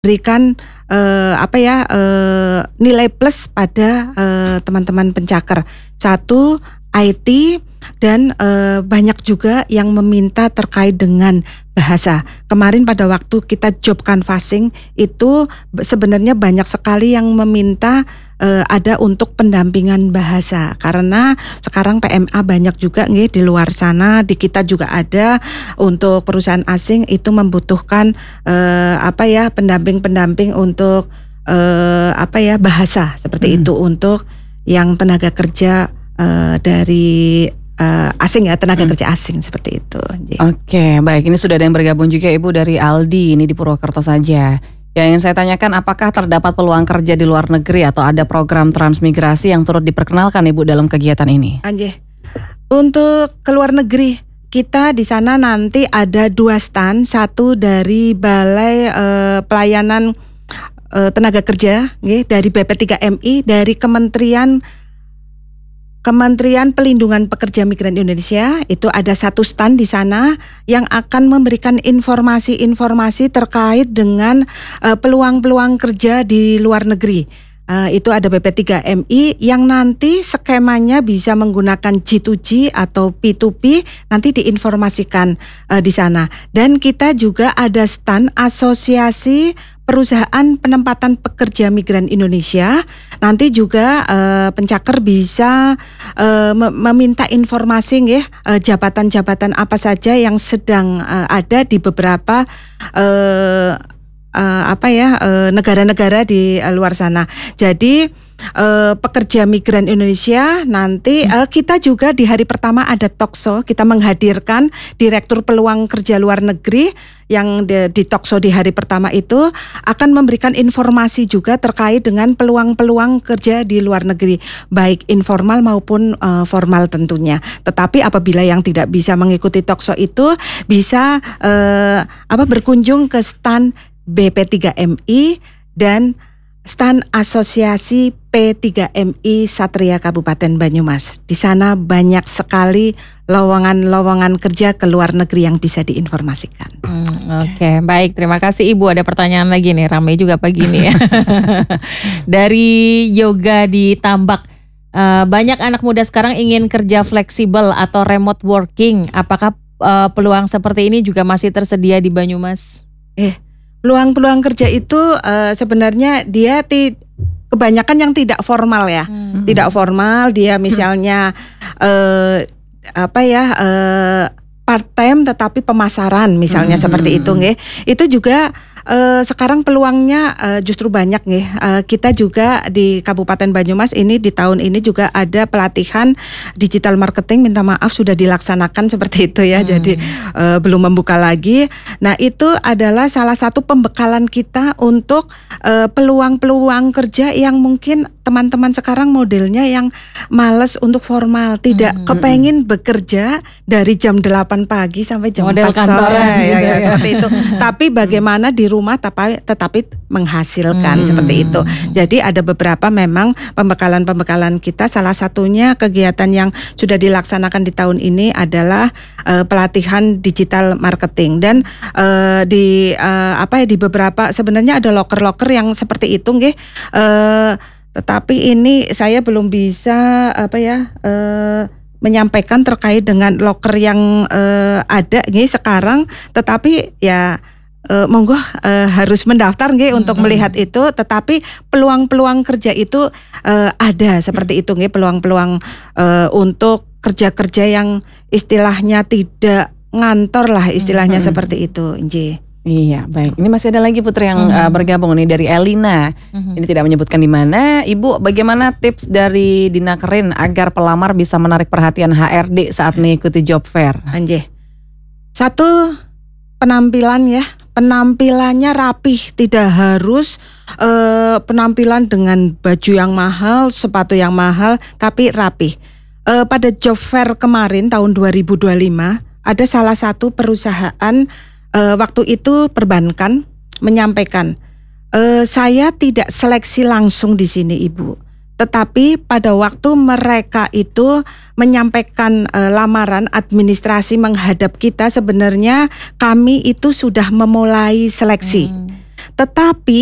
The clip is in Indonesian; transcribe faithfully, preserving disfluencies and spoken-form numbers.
berikan uh, apa ya uh, nilai plus pada uh, teman-teman pencaker. Satu, I T, dan uh, banyak juga yang meminta terkait dengan bahasa. Kemarin pada waktu kita job canvassing itu sebenarnya banyak sekali yang meminta uh, ada untuk pendampingan bahasa, karena sekarang P M A banyak juga nih di luar sana, di kita juga ada untuk perusahaan asing itu membutuhkan uh, apa ya pendamping-pendamping untuk uh, apa ya bahasa seperti hmm. itu untuk yang tenaga kerja uh, dari Uh, asing ya, tenaga hmm. kerja asing seperti itu. Oke, okay, baik. Ini sudah ada yang bergabung juga Ibu dari Aldi, ini di Purwokerto saja. Yang ingin saya tanyakan, apakah terdapat peluang kerja di luar negeri atau ada program transmigrasi yang turut diperkenalkan Ibu dalam kegiatan ini? Anjir. Untuk ke luar negeri, kita di sana nanti ada dua stand, satu dari Balai uh, Pelayanan uh, Tenaga Kerja, okay, dari B P tiga M I, dari Kementerian Kementerian Pelindungan Pekerja Migran Indonesia, itu ada satu stand di sana yang akan memberikan informasi-informasi terkait dengan uh, peluang-peluang kerja di luar negeri. Uh, itu ada B P tiga M I yang nanti skemanya bisa menggunakan G dua G atau P dua P, nanti diinformasikan uh, di sana. Dan kita juga ada stand Asosiasi Perusahaan Penempatan Pekerja Migran Indonesia. Nanti juga uh, pencaker bisa uh, meminta informasi ya, uh, jabatan-jabatan apa saja yang sedang uh, ada di beberapa uh, uh, apa ya uh, negara-negara di uh, luar sana. Jadi Uh, pekerja migran Indonesia nanti uh, kita juga di hari pertama ada talkshow, kita menghadirkan Direktur Peluang Kerja Luar Negeri yang di, di talkshow di hari pertama itu akan memberikan informasi juga terkait dengan peluang-peluang kerja di luar negeri, baik informal maupun uh, formal tentunya. Tetapi apabila yang tidak bisa mengikuti talkshow itu bisa uh, apa berkunjung ke stand B P tiga M I dan stand Asosiasi P tiga M I Satria Kabupaten Banyumas. Di sana banyak sekali lowongan-lowongan kerja ke luar negeri yang bisa diinformasikan. Hmm, Oke, okay. Baik. Terima kasih Ibu. Ada pertanyaan lagi nih, ramai juga pagi ini ya. Dari Yoga di Tambak. Uh, banyak anak muda sekarang ingin kerja fleksibel atau remote working. Apakah uh, peluang seperti ini juga masih tersedia di Banyumas? Eh, peluang-peluang kerja itu uh, sebenarnya dia ti- kebanyakan yang tidak formal ya, hmm. tidak formal. Dia misalnya uh, apa ya uh, part time tetapi pemasaran misalnya hmm. seperti itu, nge. Itu juga Uh, sekarang peluangnya uh, justru banyak nih. Uh, kita juga di Kabupaten Banyumas ini di tahun ini juga ada pelatihan digital marketing. Minta maaf sudah dilaksanakan seperti itu ya. Hmm. Jadi uh, belum membuka lagi. Nah itu adalah salah satu pembekalan kita untuk uh, peluang-peluang kerja yang mungkin teman-teman sekarang modelnya yang malas untuk formal, tidak hmm. kepengen bekerja dari jam delapan pagi sampai jam model empat sore ya, gitu ya, ya. seperti itu. Tapi bagaimana di rumah tetapi, tetapi menghasilkan hmm. seperti itu. Jadi ada beberapa memang pembekalan-pembekalan kita. Salah satunya kegiatan yang sudah dilaksanakan di tahun ini adalah uh, pelatihan digital marketing dan uh, di uh, apa ya di beberapa sebenarnya ada loker-loker yang seperti itu, nggih. Uh, tetapi ini saya belum bisa apa ya uh, menyampaikan terkait dengan loker yang uh, ada nih sekarang. Tetapi ya Uh, monggo uh, harus mendaftar nggih untuk hmm. melihat itu, tetapi peluang-peluang kerja itu uh, ada seperti hmm. itu nggih, peluang-peluang uh, untuk kerja-kerja yang istilahnya tidak ngantor lah istilahnya hmm. seperti itu, nggih. Iya, baik. Ini masih ada lagi Putri yang hmm. uh, bergabung nih dari Elina. Hmm. Ini tidak menyebutkan di mana. Ibu, bagaimana tips dari Dinakerin agar pelamar bisa menarik perhatian H R D saat mengikuti job fair? Nggih. Satu, penampilan ya. Penampilannya rapih, tidak harus uh, penampilan dengan baju yang mahal, sepatu yang mahal, tapi rapih. Uh, pada job fair kemarin tahun dua ribu dua puluh lima ada salah satu perusahaan uh, waktu itu perbankan menyampaikan, uh, saya tidak seleksi langsung di sini Ibu. Tetapi pada waktu mereka itu menyampaikan e, lamaran administrasi menghadap kita, sebenarnya kami itu sudah memulai seleksi. Hmm. tetapi